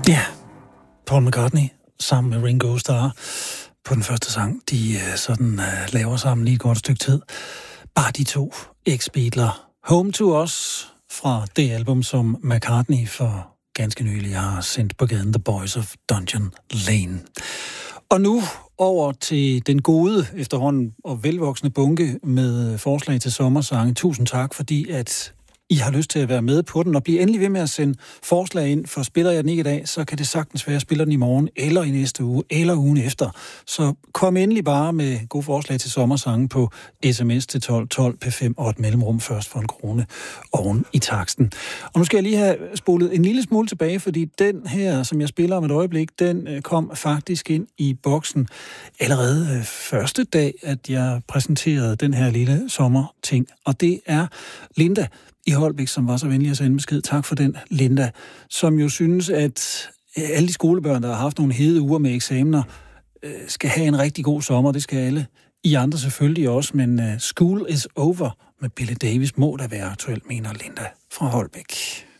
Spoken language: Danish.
Ja, Paul McCartney sammen med Ringo Starr på den første sang, de laver sammen lige et godt stykke tid. Bare de to ex-Beatler. Home to Us fra det album, som McCartney for ganske nylig har sendt på gaden, The Boys of Dungeon Lane. Og nu over til den gode, efterhånden og velvoksne bunke med forslag til sommersange. Tusind tak, fordi at I har lyst til at være med på den, og blive endelig ved med at sende forslag ind, for spiller jeg den ikke i dag, så kan det sagtens være, at jeg spiller den i morgen, eller i næste uge, eller ugen efter. Så kom endelig bare med gode forslag til sommersange på sms til 1212 P5 og et mellemrum først for 1 krone oven i taksten. Og nu skal jeg lige have spolet en lille smule tilbage, fordi den her, som jeg spiller om et øjeblik, den kom faktisk ind i boksen allerede første dag, at jeg præsenterede den her lille sommerting. Og det er Linda i Holbæk, som var så venlig at sende besked. Tak for den, Linda, som jo synes, at alle de skolebørn, der har haft nogle hede uger med eksamener, skal have en rigtig god sommer. Det skal alle. I andre selvfølgelig også, men School is Over med Billy Davis må da være aktuelt, mener Linda fra Holbæk.